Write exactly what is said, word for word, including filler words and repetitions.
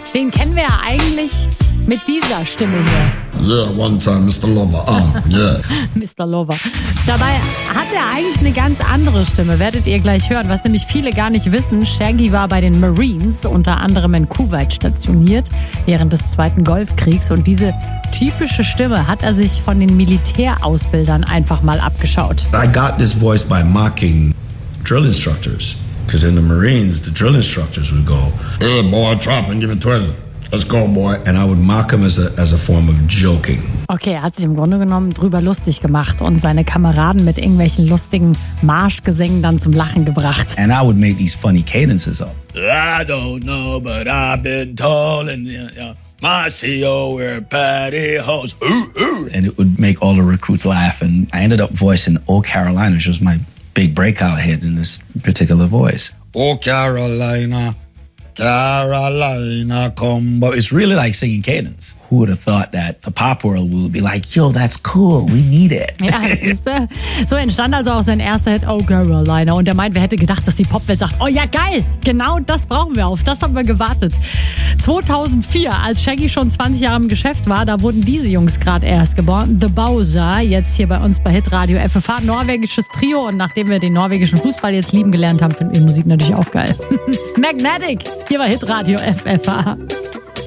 Den kennen wir ja eigentlich mit dieser Stimme hier. Yeah, one time, Mister Lover. Ah, yeah. Mister Lover. Dabei hat er eigentlich eine ganz andere Stimme, werdet ihr gleich hören. Was nämlich viele gar nicht wissen, Shaggy war bei den Marines, unter anderem in Kuwait stationiert, während des Zweiten Golfkriegs. Und diese typische Stimme hat er sich von den Militärausbildern einfach mal abgeschaut. I got this voice by mocking drill instructors. Because in the Marines, the drill instructors would go, Hey, boy, drop and give me twenty. Let's go, boy. And I would mock him as a, as a form of joking. Okay, er hat sich im Grunde genommen drüber lustig gemacht und seine Kameraden mit irgendwelchen lustigen Marschgesängen dann zum Lachen gebracht. And I would make these funny cadences up. I don't know, but I've been told, and you know, my C O wear pantyhose. Ooh, ooh. And it would make all the recruits laugh. And I ended up voicing Old Carolina, which was my big breakout hit in this particular voice. Oh, Carolina, Carolina, come. But it's really like singing cadence. Who would have thought that the pop world would be like, yo, that's cool, we need it. Ja, siehste? So entstand also auch sein erster Hit, Oh Carolina. Und er meint, wer hätte gedacht, dass die Popwelt sagt, oh ja geil, genau das brauchen wir, auf das haben wir gewartet. zweitausendvier, als Shaggy schon zwanzig Jahre im Geschäft war, da wurden diese Jungs gerade erst geboren. The Bowser, jetzt hier bei uns bei Hitradio F F H, norwegisches Trio. Und nachdem wir den norwegischen Fußball jetzt lieben gelernt haben, finden wir Musik natürlich auch geil. Magnetic, hier bei Hitradio F F H.